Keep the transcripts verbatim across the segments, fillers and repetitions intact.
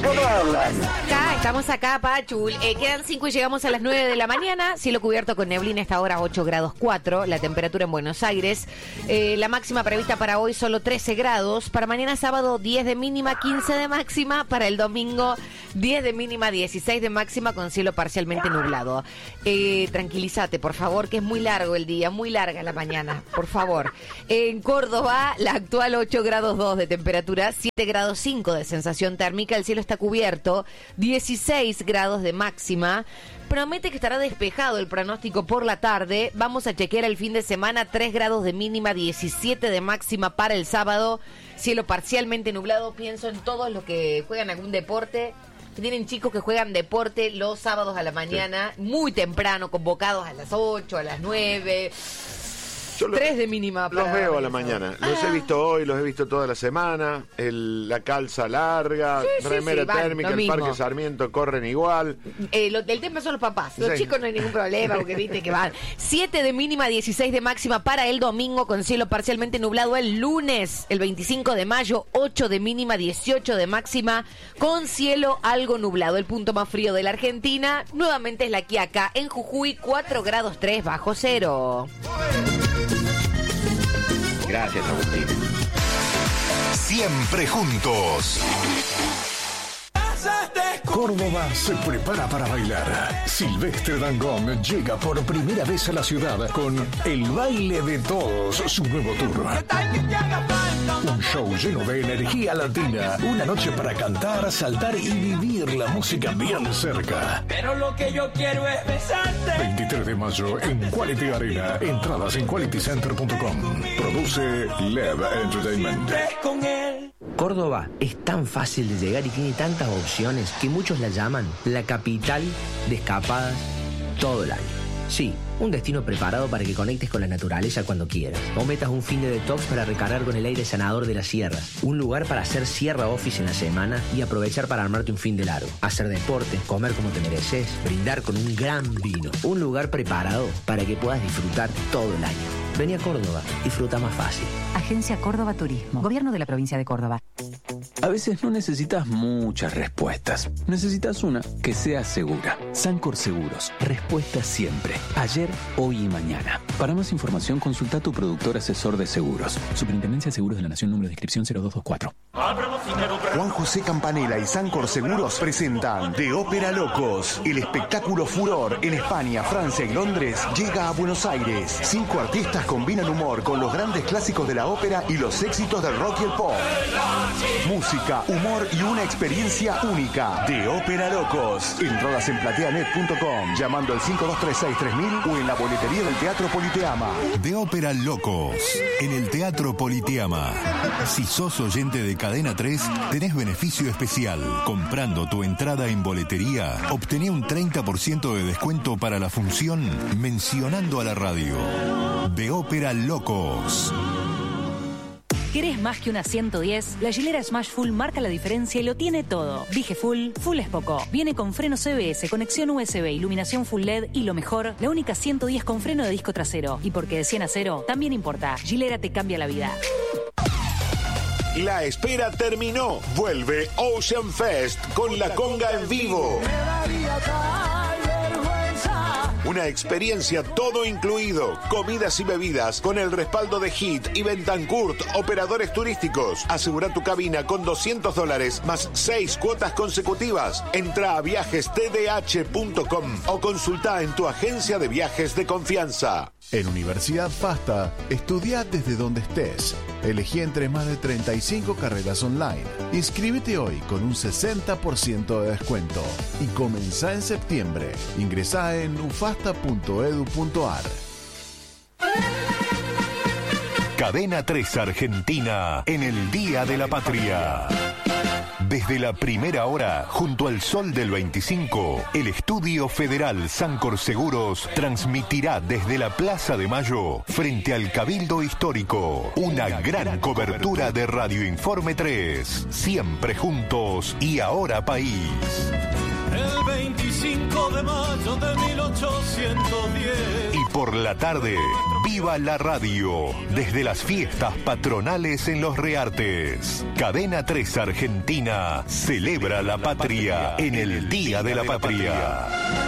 ¿Cómo hablan? Acá, estamos acá, Pachul. Eh, quedan cinco y llegamos a las nueve de la mañana. Cielo cubierto con neblina, esta hora ocho grados cuatro. La temperatura en Buenos Aires. Eh, la máxima prevista para hoy solo trece grados. Para mañana sábado diez de mínima, quince de máxima. Para el domingo diez de mínima, dieciséis de máxima con cielo parcialmente nublado. Eh, tranquilízate, por favor, que es muy largo el día, muy larga la mañana, por favor. En Córdoba, la actual ocho grados dos de temperatura, siete grados cinco de sensación térmica. El cielo está cubierto, dieciséis grados de máxima. Promete que estará despejado el pronóstico por la tarde. Vamos a chequear el fin de semana, tres grados de mínima, diecisiete de máxima para el sábado. Cielo parcialmente nublado. Pienso en todos los que juegan algún deporte, que tienen chicos que juegan deporte los sábados a la mañana, sí, muy temprano, convocados a las ocho, a las nueve. Yo los, tres de mínima. Los veo a la mañana. Ah. Los he visto hoy, los he visto toda la semana. El, la calza larga, sí, remera sí, sí, térmica, van, el mismo. Parque Sarmiento corren igual. Eh, lo, el tema son los papás. Los sí. chicos no hay ningún problema, porque viste que van. siete de mínima, dieciséis de máxima para el domingo con cielo parcialmente nublado. El lunes, el veinticinco de mayo, ocho de mínima, dieciocho de máxima con cielo algo nublado. El punto más frío de la Argentina nuevamente es la Quiaca. En Jujuy, cuatro grados tres bajo cero. Gracias, Agustín. Siempre juntos. Córdoba se prepara para bailar. Silvestre Dangond llega por primera vez a la ciudad con El Baile de Todos, su nuevo tour. Un show lleno de energía latina. Una noche para cantar, saltar y vivir la música bien cerca. Pero lo que yo quiero es besarte. veintitrés de mayo en Quality Arena. Entradas en quality center punto com. Produce Lev Entertainment. Córdoba es tan fácil de llegar y tiene tantas opciones que muchos la llaman la capital de escapadas todo el año. Sí, un destino preparado para que conectes con la naturaleza cuando quieras. O metas un fin de detox para recargar con el aire sanador de la sierra. Un lugar para hacer sierra office en la semana y aprovechar para armarte un fin de largo. Hacer deporte, comer como te mereces, brindar con un gran vino. Un lugar preparado para que puedas disfrutar todo el año. Vení a Córdoba, disfruta más fácil. Agencia Córdoba Turismo, Gobierno de la Provincia de Córdoba. A veces no necesitas muchas respuestas. Necesitas una que sea segura. Sancor Seguros. Respuesta siempre. Ayer, hoy y mañana. Para más información, consulta a tu productor asesor de seguros. Superintendencia de Seguros de la Nación, número de inscripción cero dos dos cuatro. Juan José Campanella y Sancor Seguros presentan De Ópera Locos. El espectáculo furor en España, Francia y Londres llega a Buenos Aires. Cinco artistas combinan humor con los grandes clásicos de la ópera y los éxitos del rock y el pop. Música, humor y una experiencia única. De Ópera Locos. Entradas en plateanet punto com, llamando al cinco dos tres seis tres mil o en la boletería del Teatro Politeama. De Ópera Locos, en el Teatro Politeama. Si sos oyente de Cadena tres, tenés beneficio especial. Comprando tu entrada en boletería, obtené un treinta por ciento de descuento para la función mencionando a la radio. De Ópera Locos. ¿Querés más que una ciento diez? La Gilera Smash Full marca la diferencia y lo tiene todo. Dije Full, Full es poco. Viene con freno C B S, conexión U S B, iluminación Full L E D y lo mejor, la única ciento diez con freno de disco trasero. Y porque de cien a cero, también importa. Gilera te cambia la vida. La espera terminó. Vuelve Ocean Fest con la conga en vivo. Una experiencia todo incluido, comidas y bebidas con el respaldo de Hit y Bentancourt, operadores turísticos. Asegura tu cabina con doscientos dólares más seis cuotas consecutivas. Entra a viajes t d h punto com o consulta en tu agencia de viajes de confianza. En Universidad FASTA, estudia desde donde estés. Elegí entre más de treinta y cinco carreras online. Inscríbete hoy con un sesenta por ciento de descuento. Y comenzá en septiembre. Ingresá en ufasta punto edu punto ar. Cadena tres Argentina en el Día de la Patria. Desde la primera hora, junto al sol del veinticinco, el Estudio Federal Sancor Seguros transmitirá desde la Plaza de Mayo, frente al Cabildo Histórico, una gran cobertura de Radio Informe tres. Siempre juntos y ahora país. el veinticinco de mayo de mil ochocientos diez. Y por la tarde, viva la radio, desde las fiestas patronales en Los Reartes. Cadena tres Argentina celebra la patria en el Día de la Patria.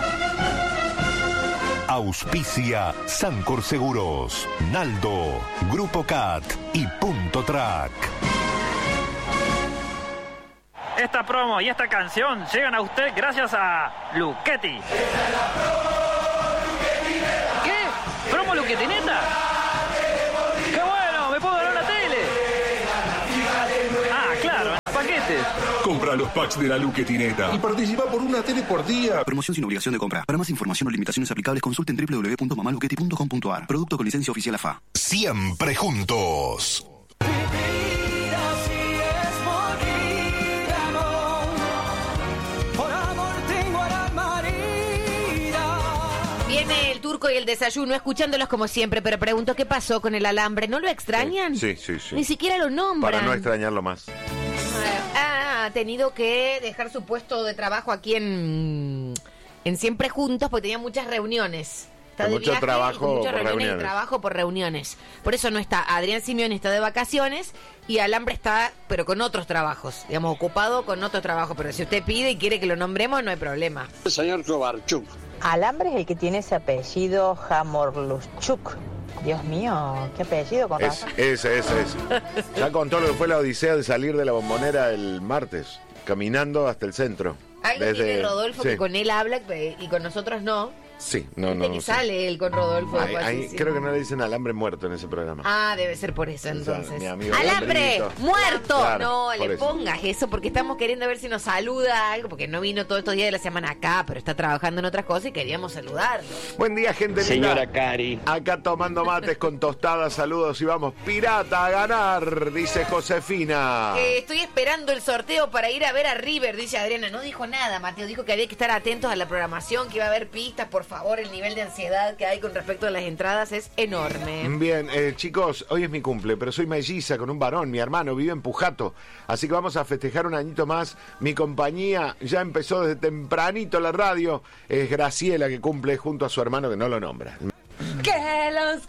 Auspicia Sancor Seguros, Naldo, Grupo Cat y Punto Track. Esta promo y esta canción llegan a usted gracias a Luchetti. ¿Qué? ¿Promo Luchetineta? ¡Qué bueno! ¡Me puedo ganar una tele! Ah, claro, en paquetes. Compra los packs de la Luchetineta y participa por una tele por día. Promoción sin obligación de compra. Para más información o limitaciones aplicables, consulten doble u doble u doble u punto mamaluchetti punto com punto a r. Producto con licencia oficial A F A. Siempre juntos. Viene el Turco y el desayuno, escuchándolos como siempre, pero pregunto qué pasó con el alambre. ¿No lo extrañan? Sí, sí, sí. Ni siquiera lo nombran. Para no extrañarlo más. Ah, ha tenido que dejar su puesto de trabajo aquí en, en Siempre Juntos porque tenía muchas reuniones. Está de mucho viaje trabajo y con muchas por reuniones, reuniones. Y trabajo por reuniones. Por eso no está. Adrián Simeone está de vacaciones y Alambre está, pero con otros trabajos. Digamos, ocupado con otros trabajos. Pero si usted pide y quiere que lo nombremos, no hay problema. El señor Kovarchuk. Alambre es el que tiene ese apellido Hamorluschuk. Dios mío, qué apellido, con Es, razón. ese, ese, ese. Ya contó lo que fue la odisea de salir de la Bombonera el martes, caminando hasta el centro. Algo Desde- tiene Rodolfo sí. que con él habla y con nosotros no. Sí, no, Viste no, que no sé. sale él con Rodolfo. Ahí- algo así, ahí sí. creo que no le dicen alambre muerto en ese programa. Ah, debe ser por eso entonces. mi amigo ¡Alambre! Alambrito. ¡Muerto! Claro, no por le eso. pongas eso porque estamos queriendo ver si nos saluda algo, porque no vino todos estos días de la semana acá, pero está trabajando en otras cosas y queríamos saludarlo. Buen día, gente linda. Señora Cari. Acá tomando mates con tostadas, saludos y vamos. Pirata a ganar, dice Josefina. Eh, estoy esperando el sorteo para ir a ver a River, dice Adriana. No dijo nada, Mateo. Dijo que había que estar atentos a la programación, que iba a haber pistas. Por favor, el nivel de ansiedad que hay con respecto a las entradas es enorme. Bien, eh, chicos, hoy es mi cumple, pero soy melliza con un varón, mi hermano vive en Pujato, así que vamos a festejar un añito más. Mi compañía ya empezó desde tempranito la radio, es Graciela que cumple junto a su hermano que no lo nombra. Que los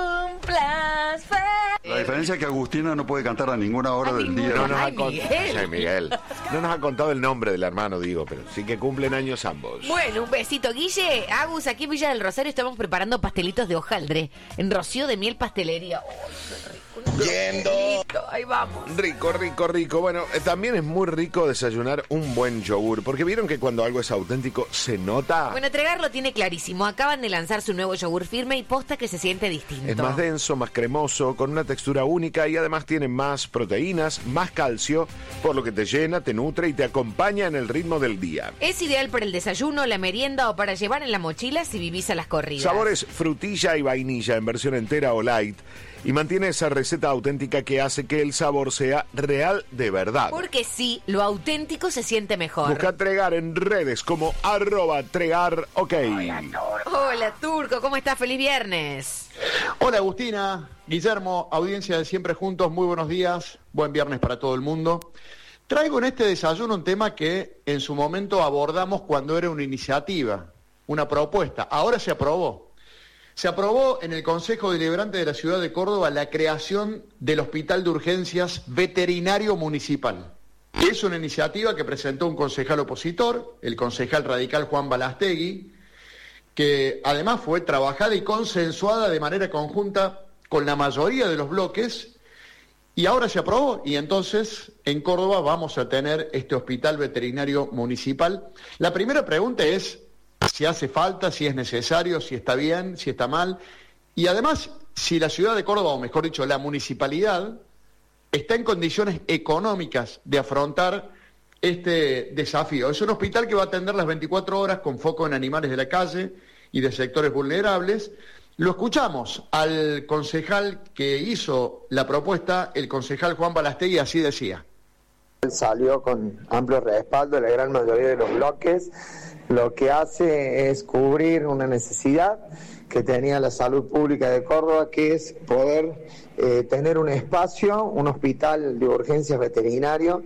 cumplas feliz. La diferencia es que Agustina no puede cantar a ninguna hora del día. No nos, ha Ay, con- Miguel. Ay, Miguel. No nos ha contado el nombre del hermano, digo, pero sí que cumplen años ambos. Bueno, un besito, Guille. Agus, aquí en Villa del Rosario estamos preparando pastelitos de hojaldre en Rocío de Miel Pastelería. Oh, qué rico. Yendo. Ahí vamos. Rico, rico, rico. Bueno, eh, también es muy rico desayunar un buen yogur, porque vieron que cuando algo es auténtico se nota. Bueno, entregarlo tiene clarísimo. Acaban de lanzar su nuevo yogur firme y posta que se siente distinto. Es más denso, más cremoso, con una textura única y además tiene más proteínas, más calcio, por lo que te llena, te nutre y te acompaña en el ritmo del día. Es ideal para el desayuno, la merienda o para llevar en la mochila si vivís a las corridas. Sabores frutilla y vainilla en versión entera o light y mantiene esa receta auténtica que hace que el sabor sea real de verdad. Porque sí, lo auténtico se siente mejor. Busca Tregar en redes como arroba Tregar, ok. Hola, Turco, ¿cómo estás? Feliz viernes. Hola Agustina, Guillermo, audiencia de Siempre Juntos, muy buenos días, buen viernes para todo el mundo. Traigo en este desayuno un tema que en su momento abordamos cuando era una iniciativa, una propuesta, ahora se aprobó. Se aprobó en el Consejo Deliberante de la Ciudad de Córdoba la creación del Hospital de Urgencias Veterinario Municipal. Es una iniciativa que presentó un concejal opositor, el concejal radical Juan Balastegui, que además fue trabajada y consensuada de manera conjunta con la mayoría de los bloques, y ahora se aprobó, y entonces en Córdoba vamos a tener este hospital veterinario municipal. La primera pregunta es si hace falta, si es necesario, si está bien, si está mal, y además si la ciudad de Córdoba, o mejor dicho, la municipalidad, está en condiciones económicas de afrontar este desafío. Es un hospital que va a atender las veinticuatro horas con foco en animales de la calle y de sectores vulnerables. Lo escuchamos al concejal que hizo la propuesta, el concejal Juan Balastegui, así decía. Salió con amplio respaldo de la gran mayoría de los bloques. Lo que hace es cubrir una necesidad que tenía la salud pública de Córdoba, que es poder eh, tener un espacio, un hospital de urgencias veterinario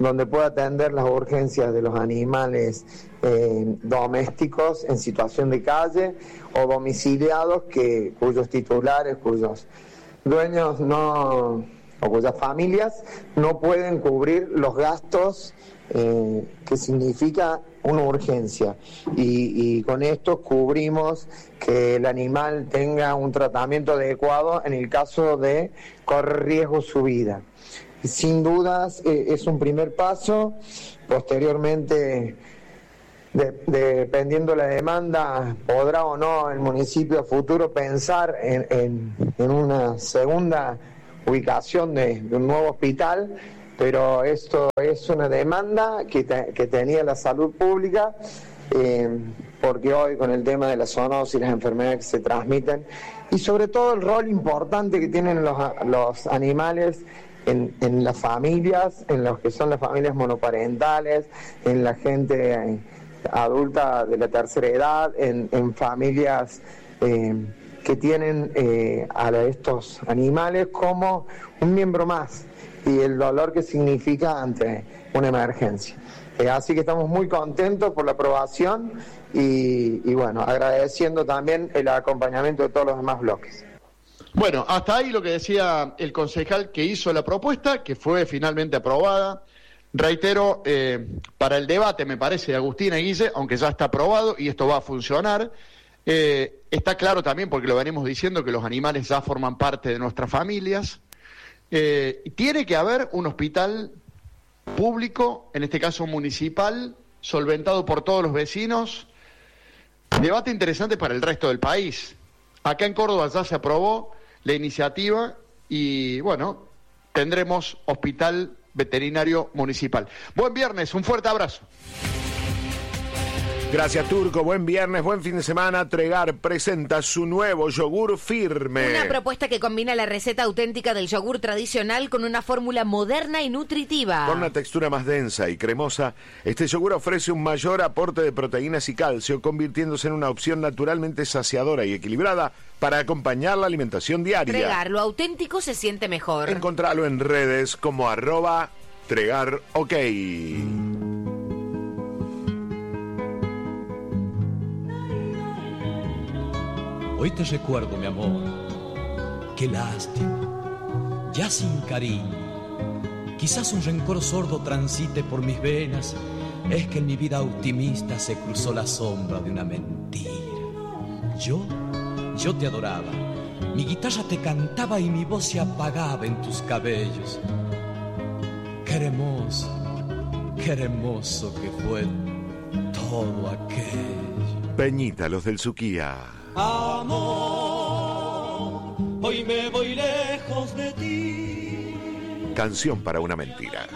donde pueda atender las urgencias de los animales eh, domésticos en situación de calle o domiciliados que cuyos titulares, cuyos dueños no o cuyas familias no pueden cubrir los gastos eh, que significa una urgencia, y, y con esto cubrimos que el animal tenga un tratamiento adecuado en el caso de correr riesgo su vida. Sin dudas eh, es un primer paso. Posteriormente, de, de, dependiendo de la demanda, podrá o no el municipio a futuro pensar en, en, en una segunda ubicación de, de un nuevo hospital, pero esto es una demanda que, te, que tenía la salud pública, eh, porque hoy con el tema de la zoonosis y las enfermedades que se transmiten, y sobre todo el rol importante que tienen los, los animales en, en las familias, en los que son las familias monoparentales, en la gente adulta de la tercera edad, en, en familias eh, que tienen eh, a estos animales como un miembro más, y el dolor que significa ante una emergencia. Eh, así que estamos muy contentos por la aprobación y, y bueno, agradeciendo también el acompañamiento de todos los demás bloques. Bueno, hasta ahí lo que decía el concejal que hizo la propuesta, que fue finalmente aprobada. Reitero, eh, para el debate, me parece, Agustina y Guille, aunque ya está aprobado y esto va a funcionar, eh, está claro también, porque lo venimos diciendo, que los animales ya forman parte de nuestras familias. Eh, tiene que haber un hospital público, en este caso municipal, solventado por todos los vecinos. Debate interesante para el resto del país. Acá en Córdoba ya se aprobó la iniciativa y, bueno, tendremos hospital veterinario municipal. Buen viernes, un fuerte abrazo. Gracias, Turco. Buen viernes, buen fin de semana. Tregar presenta su nuevo yogur firme. Una propuesta que combina la receta auténtica del yogur tradicional con una fórmula moderna y nutritiva. Con una textura más densa y cremosa, este yogur ofrece un mayor aporte de proteínas y calcio, convirtiéndose en una opción naturalmente saciadora y equilibrada para acompañar la alimentación diaria. Tregar, lo auténtico se siente mejor. Encontralo en redes como arroba Tregar OK. Hoy te recuerdo, mi amor, qué lástima, ya sin cariño. Quizás un rencor sordo transite por mis venas. Es que en mi vida optimista se cruzó la sombra de una mentira. Yo, yo te adoraba, mi guitarra te cantaba y mi voz se apagaba en tus cabellos. Qué hermoso, qué hermoso que fue todo aquello. Peñita, los del Suquía. Amor, hoy me voy lejos de ti. Canción para una mentira.